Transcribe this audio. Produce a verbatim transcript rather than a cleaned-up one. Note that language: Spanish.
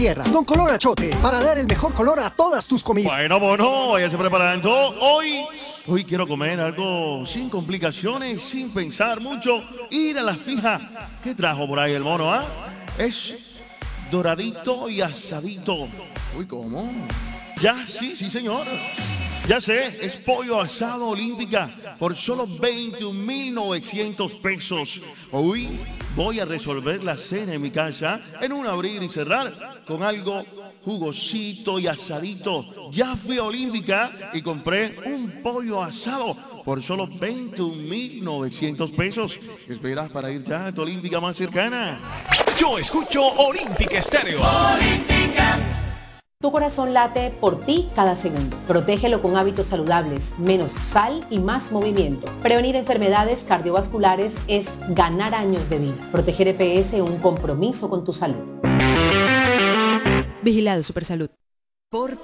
Tierra. Don Color Achote, para dar el mejor color a todas tus comidas. Bueno, bueno, váyase preparando. Hoy, hoy quiero comer algo sin complicaciones, sin pensar mucho. Ir a la fija. ¿Qué trajo por ahí el mono, ah? Es doradito y asadito. Uy, ¿cómo? Ya, sí, sí, señor. Ya sé, es pollo asado olímpica por solo veintiún mil novecientos pesos. Hoy voy a resolver la cena en mi casa en un abrir y cerrar con algo jugosito y asadito. Ya fui a Olímpica y compré un pollo asado por solo veintiún mil novecientos pesos. ¿Qué esperas para ir ya a tu Olímpica más cercana? Yo escucho Olímpica Estéreo. Olímpica. Tu corazón late por ti cada segundo. Protégelo con hábitos saludables, menos sal y más movimiento. Prevenir enfermedades cardiovasculares es ganar años de vida. Proteger E P S es un compromiso con tu salud. Vigilado Supersalud. Por